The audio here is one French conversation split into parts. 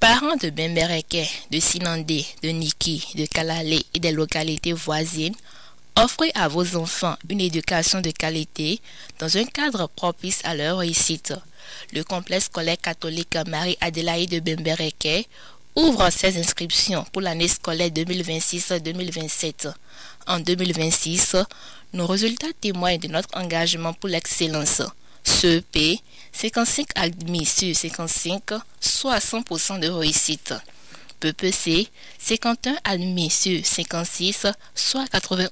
Parents de Bembereke, de Sinandé, de Niki, de Kalalé et des localités voisines, offrez à vos enfants une éducation de qualité dans un cadre propice à leur réussite. Le complexe scolaire catholique Marie-Adélaïde de Bembereke ouvre ses inscriptions pour l'année scolaire 2026-2027. En 2026, nos résultats témoignent de notre engagement pour l'excellence. CEP, 55 admis sur 55, soit 100% de réussite. PPC, 51 admis sur 56, soit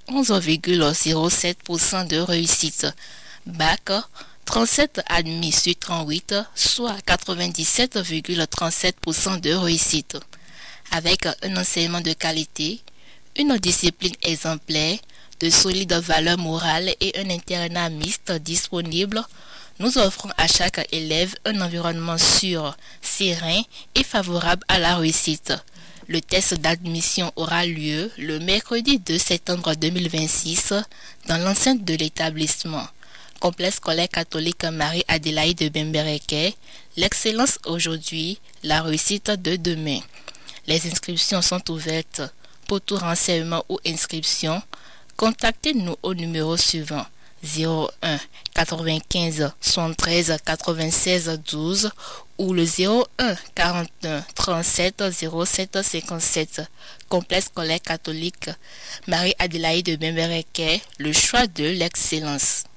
91,07% de réussite. BAC, 37 admis sur 38, soit 97,37% de réussite. Avec un enseignement de qualité, une discipline exemplaire, de solides valeurs morales et un internat mixte disponible, nous offrons à chaque élève un environnement sûr, serein et favorable à la réussite. Le test d'admission aura lieu le mercredi 2 septembre 2026 dans l'enceinte de l'établissement. Complexe scolaire catholique Marie-Adélaïde de Bembereke, l'excellence aujourd'hui, la réussite de demain. Les inscriptions sont ouvertes. Pour tout renseignement ou inscription, contactez-nous au numéro suivant 01 95 73 96 12 ou le 01 41 37 07 57. Complexe scolaire catholique Marie-Adélaïde de Bembereke, le choix de l'excellence.